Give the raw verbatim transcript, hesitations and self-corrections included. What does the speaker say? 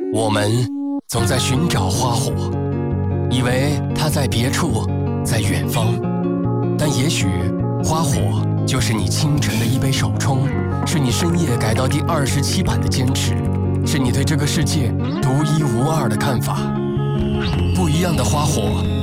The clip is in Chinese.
我们总在寻找花火，以为它在别处，在远方。但也许花火就是你清晨的一杯手冲，是你深夜改到第二十七版的坚持，是你对这个世界独一无二的看法。不一样的花火，